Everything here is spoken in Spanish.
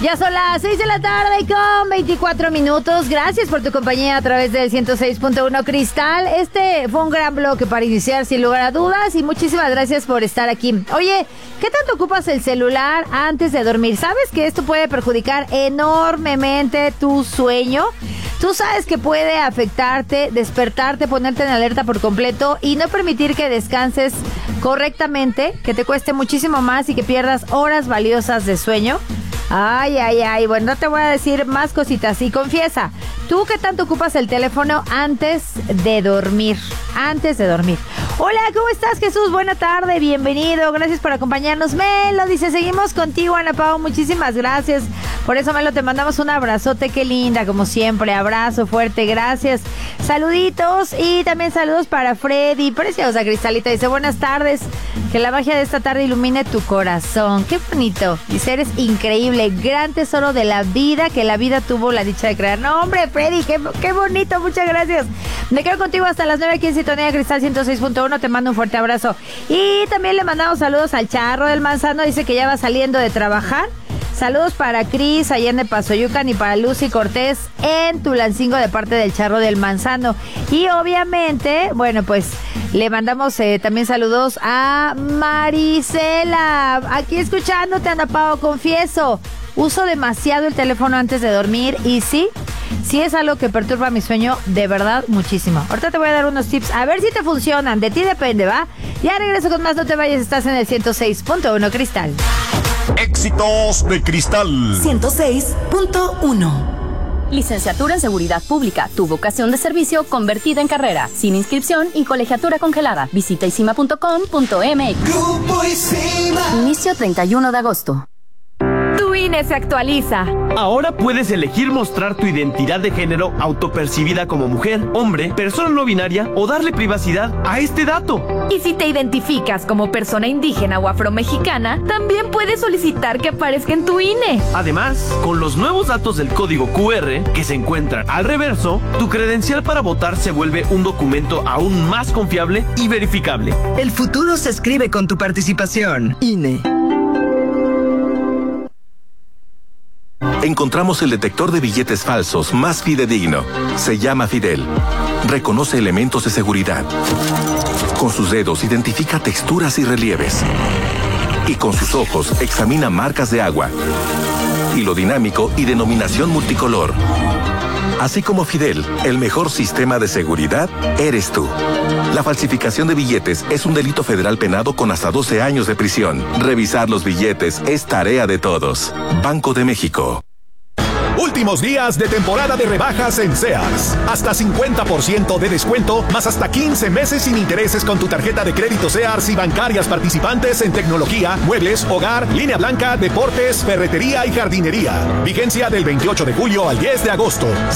Ya son las 6 de la tarde con 24 minutos. Gracias por tu compañía a través del 106.1 Cristal. Este fue un gran bloque para iniciar sin lugar a dudas y muchísimas gracias por estar aquí. Oye, ¿qué tanto ocupas el celular antes de dormir? ¿Sabes que esto puede perjudicar enormemente tu sueño? Tú sabes que puede afectarte, despertarte, ponerte en alerta por completo y no permitir que descanses correctamente, que te cueste muchísimo más y que pierdas horas valiosas de sueño. Ay, bueno, no te voy a decir más cositas. Y confiesa, ¿tú qué tanto ocupas el teléfono antes de dormir? Hola, ¿cómo estás, Jesús? Buena tarde, bienvenido. Gracias por acompañarnos. Melo dice, seguimos contigo, Ana Pao. Muchísimas gracias. Por eso, Melo, te mandamos un abrazote. Qué linda, como siempre. Abrazo fuerte, gracias. Saluditos y también saludos para Freddy. Preciosa Cristalita dice, buenas tardes. Que la magia de esta tarde ilumine tu corazón. Qué bonito. Dice, eres increíble. Gran tesoro de la vida que la vida tuvo la dicha de crear. No, hombre, Freddy, qué bonito. Muchas gracias. Me quedo contigo hasta las 9 aquí en Sintonía Cristal 106.1. Te mando un fuerte abrazo. Y también le mandamos saludos al Charro del Manzano. Dice que ya va saliendo de trabajar. Saludos para Cris, allá en Pasoyucan, y para Lucy Cortés en Tulancingo de parte del Charro del Manzano. Y obviamente, bueno, pues le mandamos también saludos a Marisela. Aquí escuchándote, Ana Pao, confieso, uso demasiado el teléfono antes de dormir y sí es algo que perturba mi sueño de verdad muchísimo. Ahorita te voy a dar unos tips, a ver si te funcionan, de ti depende, ¿va? Ya regreso con más, no te vayas, estás en el 106.1 Cristal. Éxitos de Cristal 106.1. Licenciatura en Seguridad Pública, tu vocación de servicio convertida en carrera, sin inscripción y colegiatura congelada. Visita isima.com.mx. Grupo Isima. Inicio 31 de agosto. Tu INE se actualiza. Ahora puedes elegir mostrar tu identidad de género autopercibida como mujer, hombre, persona no binaria o darle privacidad a este dato. Y si te identificas como persona indígena o afromexicana, también puedes solicitar que aparezca en tu INE. Además, con los nuevos datos del código QR que se encuentran al reverso, tu credencial para votar se vuelve un documento aún más confiable y verificable. El futuro se escribe con tu participación. INE. Encontramos el detector de billetes falsos más fidedigno. Se llama Fidel. Reconoce elementos de seguridad. Con sus dedos identifica texturas y relieves. Y con sus ojos examina marcas de agua, hilo dinámico y denominación multicolor. Así como Fidel, el mejor sistema de seguridad eres tú. La falsificación de billetes es un delito federal penado con hasta 12 años de prisión. Revisar los billetes es tarea de todos. Banco de México. Últimos días de temporada de rebajas en Sears. Hasta 50% de descuento, más hasta 15 meses sin intereses con tu tarjeta de crédito Sears y bancarias participantes en tecnología, muebles, hogar, línea blanca, deportes, ferretería y jardinería. Vigencia del 28 de julio al 10 de agosto.